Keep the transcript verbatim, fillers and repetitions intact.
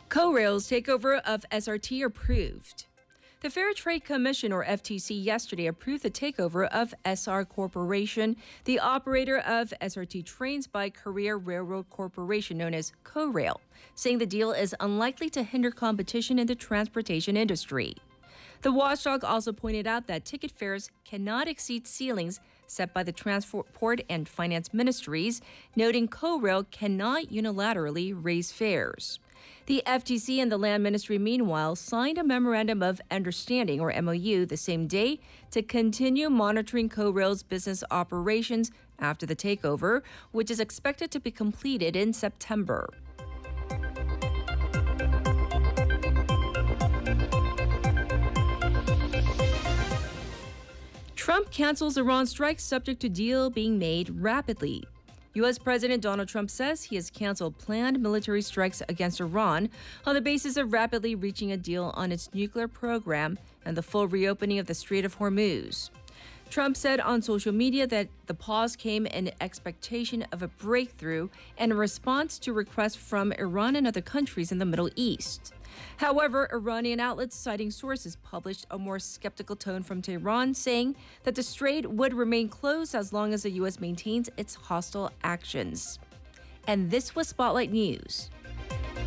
Korail's takeover of S R T approved. The Fair Trade Commission, or F T C, yesterday approved the takeover of S R Corporation, the operator of S R T trains by Korea Railroad Corporation, known as Korail, saying the deal is unlikely to hinder competition in the transportation industry. The watchdog also pointed out that ticket fares cannot exceed ceilings set by the Transport and Finance Ministries, noting Korail cannot unilaterally raise fares. The F T C and the Land Ministry, meanwhile, signed a Memorandum of Understanding, or M O U, the same day to continue monitoring Korail's business operations after the takeover, which is expected to be completed in September. Trump cancels Iran strikes subject to deal being made rapidly. U S. President Donald Trump says he has canceled planned military strikes against Iran on the basis of rapidly reaching a deal on its nuclear program and the full reopening of the Strait of Hormuz. Trump said on social media that the pause came in expectation of a breakthrough and in response to requests from Iran and other countries in the Middle East. However, Iranian outlets citing sources published a more skeptical tone from Tehran, saying that the strait would remain closed as long as the U S maintains its hostile actions. And this was Spotlight News.